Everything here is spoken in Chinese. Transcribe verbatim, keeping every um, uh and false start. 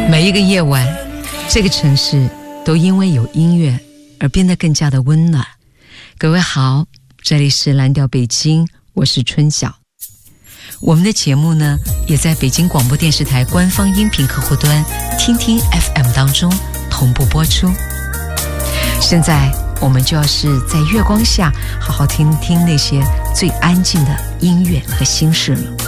每一个夜晚，这个城市都因为有音乐而变得更加的温暖。各位好，这里是蓝调北京，我是春晓。我们的节目呢，也在北京广播电视台官方音频客户端听听 F M 当中同步播出。现在我们就要是在月光下好好听听那些最安静的音乐和心事了。